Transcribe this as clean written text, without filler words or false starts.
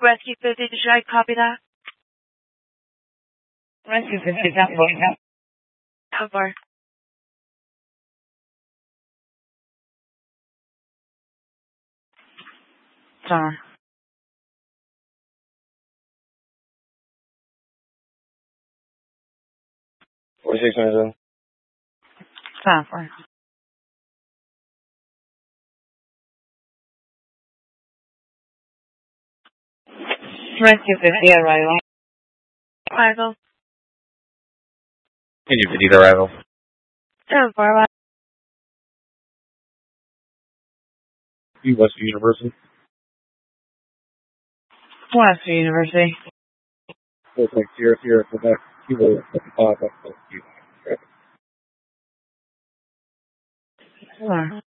Rescue 50, should I copy that? Rescue 50 is not going out. How far? Summer. 4697. Software. Rescue 50 arrival. Arrival. Engine 50's arrival. 7-4, West University. West University. 4600, Quebec. Kilo 55, Quebec. Sure.